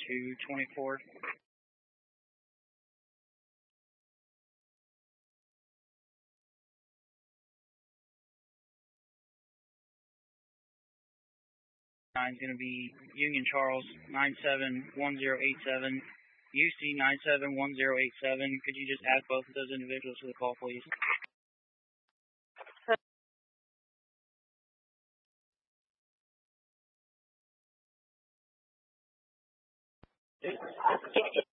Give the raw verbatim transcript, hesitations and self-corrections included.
two twenty-four. Nine is going to be Union Charles nine seven one zero eight seven, U C nine seven one zero eight seven. Could you just add both of those individuals to the call, please?